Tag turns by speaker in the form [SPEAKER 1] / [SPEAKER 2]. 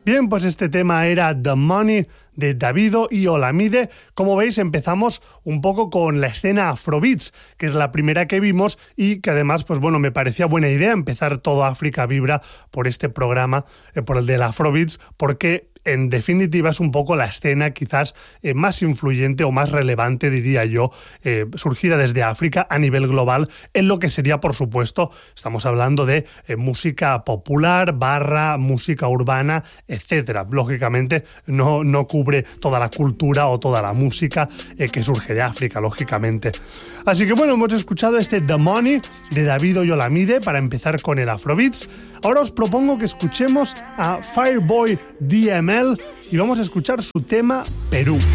[SPEAKER 1] Bien, pues este tema era The Money de Davido y Olamide. Como veis, empezamos un poco con la escena Afrobeats, que es la primera que vimos y que además, pues bueno, me parecía buena idea empezar todo África Vibra por este programa, por el del Afrobeats, porque en definitiva es un poco la escena quizás más influyente o más relevante, diría yo, surgida desde África a nivel global, en lo que sería, por supuesto, estamos hablando de música popular, música urbana, etcétera. Lógicamente no cubre toda la cultura o toda la música que surge de África, lógicamente. Así que bueno, hemos escuchado este The Money de Davido y Olamide para empezar con el Afrobeats. Ahora os propongo que escuchemos a Fireboy DML y vamos a escuchar su tema Perú.